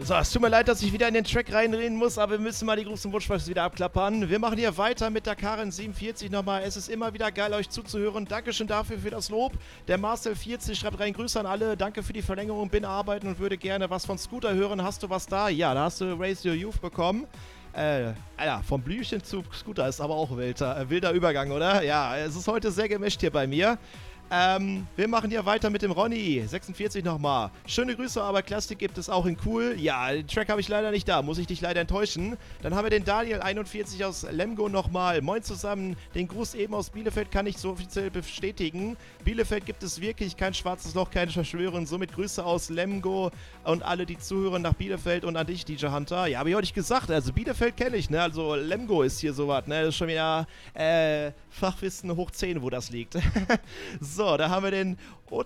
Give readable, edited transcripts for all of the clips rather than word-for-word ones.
So, es tut mir leid, dass ich wieder in den Track reinreden muss, aber wir müssen mal die großen Wunschweißes wieder abklappern. Wir machen hier weiter mit der Karin47 nochmal. Es ist immer wieder geil, euch zuzuhören. Dankeschön dafür für das Lob. Der Marcel40 schreibt rein, Grüße an alle. Danke für die Verlängerung, bin arbeiten und würde gerne was von Scooter hören. Hast du was da? Ja, da hast du Raise Your Youth bekommen. Alter, vom Blümchen zu Scooter ist aber auch wilder Übergang, oder? Ja, es ist heute sehr gemischt hier bei mir. Wir machen hier weiter mit dem Ronny. 46 nochmal. Schöne Grüße, aber Plastik gibt es auch in cool. Ja, den Track habe ich leider nicht da. Muss ich dich leider enttäuschen. Dann haben wir den Daniel 41 aus Lemgo nochmal. Moin zusammen. Den Gruß eben aus Bielefeld kann ich so offiziell bestätigen. Bielefeld gibt es wirklich kein schwarzes Loch, keine Verschwörung. Somit Grüße aus Lemgo und alle, die zuhören nach Bielefeld und an dich, DJ Hunter. Ja, habe ich heute nicht gesagt. Also Bielefeld kenne ich, ne? Also Lemgo ist hier sowas, ne? Das ist schon wieder Fachwissen hoch 10, wo das liegt. So, da haben wir den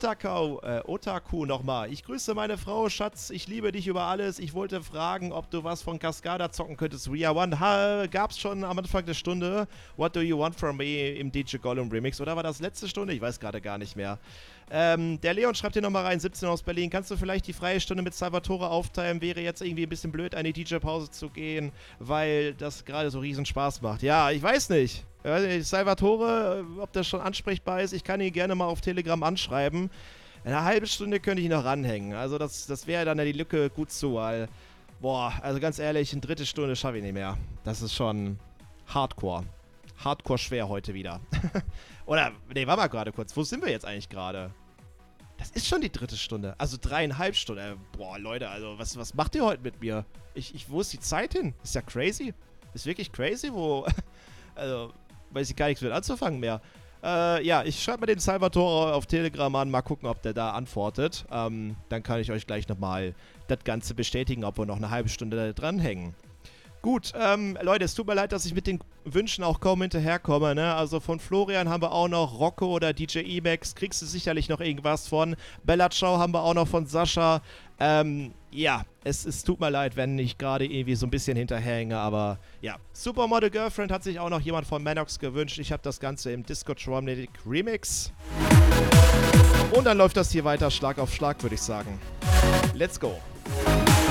Otaku nochmal. Ich grüße meine Frau, Schatz, ich liebe dich über alles. Ich wollte fragen, ob du was von Cascada zocken könntest. Ria One gab's schon am Anfang der Stunde. What do you want from me im DJ Gollum Remix? Oder war das letzte Stunde? Ich weiß gerade gar nicht mehr. Der Leon schreibt hier nochmal rein, 17 aus Berlin. Kannst du vielleicht die freie Stunde mit Salvatore aufteilen? Wäre jetzt irgendwie ein bisschen blöd, eine DJ-Pause zu gehen, weil das gerade so riesen Spaß macht. Ja, ich weiß nicht. Salvatore, ob das schon ansprechbar ist, ich kann ihn gerne mal auf Telegram anschreiben. Eine halbe Stunde könnte ich noch ranhängen. Also das wäre dann ja die Lücke gut zu, weil, boah, also ganz ehrlich, eine dritte Stunde schaffe ich nicht mehr. Das ist schon Hardcore. Hardcore schwer heute wieder. Oder, nee, warte mal gerade kurz. Wo sind wir jetzt eigentlich gerade? Das ist schon die dritte Stunde. Also 3,5 Stunden. Boah, Leute, also was macht ihr heute mit mir? Wo ist die Zeit hin? Ist ja crazy. Ist wirklich crazy, also, weiß ich gar nichts mit anzufangen mehr. Ja, ich schreibe mal den Salvatore auf Telegram an, mal gucken, ob der da antwortet. Dann kann ich euch gleich nochmal das Ganze bestätigen, ob wir noch eine halbe Stunde da dranhängen. Gut, Leute, es tut mir leid, dass ich mit den Wünschen auch kaum hinterherkomme, ne? Also von Florian haben wir auch noch Rocco oder DJ Emax, kriegst du sicherlich noch irgendwas von. Bella Ciao haben wir auch noch von Sascha. Ja, es tut mir leid, wenn ich gerade irgendwie so ein bisschen hinterherhänge, aber ja. Supermodel Girlfriend hat sich auch noch jemand von Manox gewünscht. Ich habe das Ganze im Disco Tromnic Remix. Und dann läuft das hier weiter Schlag auf Schlag, würde ich sagen. Let's go.